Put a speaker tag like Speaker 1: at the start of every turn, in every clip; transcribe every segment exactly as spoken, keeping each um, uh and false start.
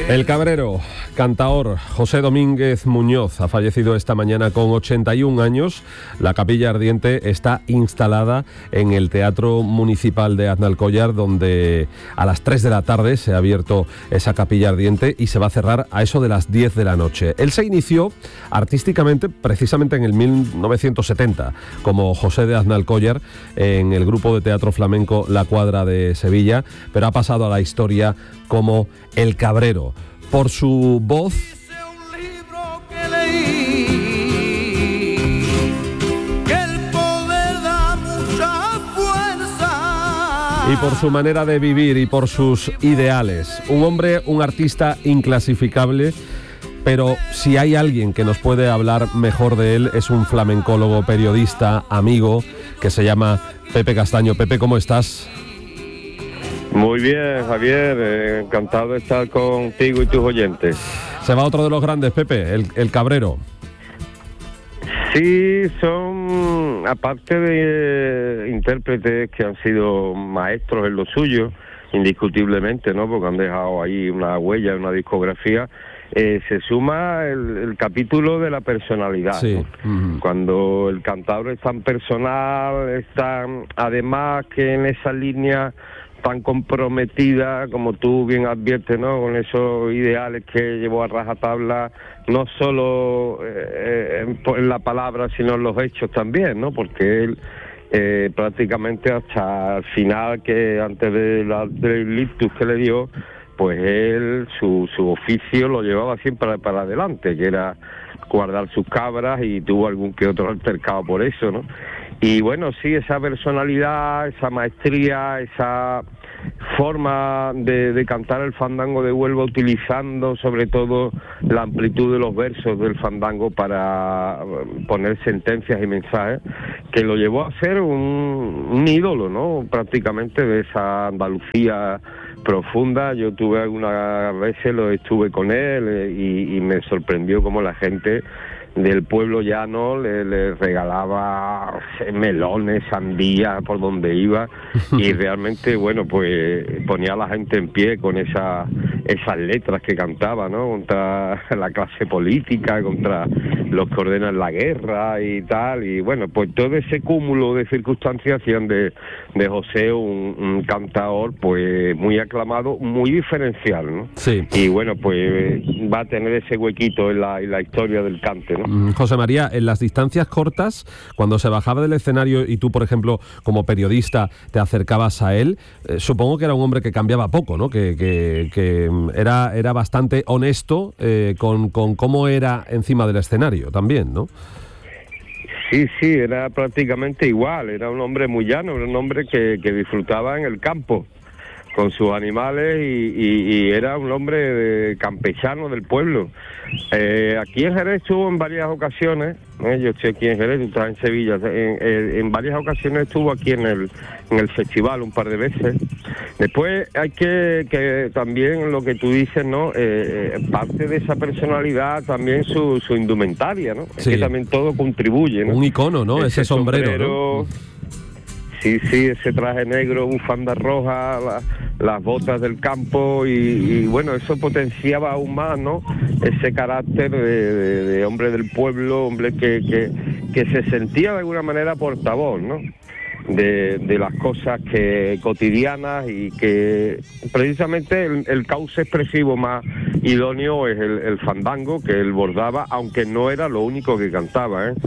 Speaker 1: El Cabrero, cantaor José Domínguez Muñoz, ha fallecido esta mañana con ochenta y un años. La capilla ardiente está instalada en el Teatro Municipal de Aznalcóllar, donde a las tres de la tarde se ha abierto esa capilla ardiente y se va a cerrar a eso de las diez de la noche. Él se inició artísticamente precisamente en el mil novecientos setenta como José de Aznalcóllar en el grupo de teatro flamenco La Cuadra de Sevilla, pero ha pasado a la historia como El Cabrero, por su voz y por su manera de vivir y por sus ideales. Un hombre, un artista inclasificable, pero si hay alguien que nos puede hablar mejor de él es un flamencólogo, periodista, amigo, que se llama Pepe Castaño. Pepe, ¿cómo estás?
Speaker 2: Muy bien, Javier, eh, encantado de estar contigo y tus oyentes.
Speaker 1: Se va otro de los grandes, Pepe, el, el Cabrero.
Speaker 2: Sí, son, aparte de eh, intérpretes que han sido maestros en lo suyo, indiscutiblemente, ¿no? Porque han dejado ahí una huella, una discografía. Eh, se suma el, el capítulo de la personalidad,
Speaker 1: sí.
Speaker 2: ¿no? Uh-huh. Cuando el cantador es tan personal, es tan, además que en esa línea tan comprometida, como tú bien adviertes, ¿no? Con esos ideales que llevó a rajatabla, no solo eh, en, en la palabra, sino en los hechos también, ¿no? Porque él eh, prácticamente hasta el final, que antes de la, del ictus que le dio, pues él, su, su oficio lo llevaba siempre para adelante, que era guardar sus cabras, y tuvo algún que otro altercado por eso, ¿no? Y bueno, sí, esa personalidad, esa maestría, esa forma de, de cantar el fandango de Huelva, utilizando sobre todo la amplitud de los versos del fandango para poner sentencias y mensajes, que lo llevó a ser un, un ídolo, ¿no? Prácticamente de esa Andalucía profunda. Yo tuve algunas veces, lo estuve con él y, y me sorprendió cómo la gente del pueblo llano le, le regalaba melones, sandías por donde iba, y realmente, bueno, pues ponía a la gente en pie con esa, esas letras que cantaba, ¿no? Contra la clase política, contra los que ordenan la guerra y tal, y bueno, pues todo ese cúmulo de circunstancias hacían de, de José un, un cantador pues muy aclamado, muy diferencial, ¿no?
Speaker 1: Sí.
Speaker 2: Y bueno, pues va a tener ese huequito en la, en la historia del cante, ¿no?
Speaker 1: José María, en las distancias cortas, cuando se bajaba del escenario y tú, por ejemplo, como periodista, te acercabas a él, eh, supongo que era un hombre que cambiaba poco, ¿no? Que, que, que era, era bastante honesto eh, con, con cómo era encima del escenario también, ¿no?
Speaker 2: Sí, sí, era prácticamente igual, era un hombre muy llano, era un hombre que, que disfrutaba en el campo con sus animales y, y, y era un hombre de campechano del pueblo. Eh, aquí en Jerez estuvo en varias ocasiones, ¿eh? Yo estoy aquí en Jerez, tú estás en Sevilla, en, en, en varias ocasiones estuvo aquí en el en el festival un par de veces. Después hay que, que también lo que tú dices, ¿no? Eh, parte de esa personalidad también su, su indumentaria, ¿no? Sí. Es que también todo contribuye, ¿no?
Speaker 1: Un icono, ¿no? Ese, Ese sombrero, sombrero, ¿no?
Speaker 2: Sí, sí, ese traje negro, bufanda roja, la, las botas del campo y, y bueno, eso potenciaba aún más, ¿no? Ese carácter de, de, de hombre del pueblo, hombre que, que, que se sentía de alguna manera portavoz, ¿no? De, de las cosas que cotidianas, y que precisamente el, el cauce expresivo más idóneo es el, el fandango que él bordaba, aunque no era lo único que cantaba, ¿eh?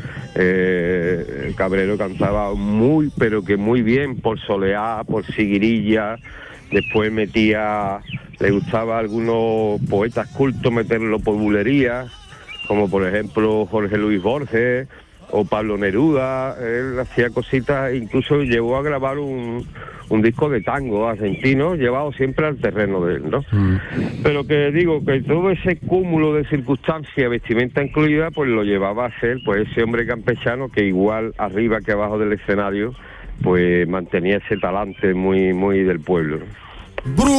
Speaker 2: Eh, el Cabrero cantaba muy, pero que muy bien, por soleá, por siguirilla. Después metía, le gustaba a algunos poetas cultos meterlo por bulería, como por ejemplo Jorge Luis Borges o Pablo Neruda. Él hacía cositas, incluso llegó a grabar un, un disco de tango argentino, llevado siempre al terreno de él, ¿no? Mm. Pero que digo, que todo ese cúmulo de circunstancias, vestimenta incluida, pues lo llevaba a ser pues ese hombre campechano que igual arriba que abajo del escenario, pues mantenía ese talante muy, muy del pueblo, ¿no?